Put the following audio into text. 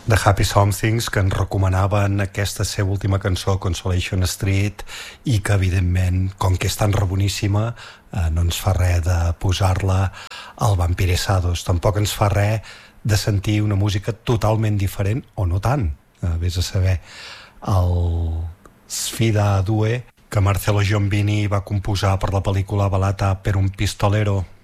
The Happy Somethings, que ens recomanaven aquesta seva última cançó, Consolation Street, i que, evidentment, com que és tan reboníssima, no ens fa res de posar-la al Vampiresados. Tampoc ens fa res de sentir una música totalment diferent, o no tant, vés a saber. El Sfida Due, que Marcello Giombini va composar per la pel·lícula Ballata per un pistolero,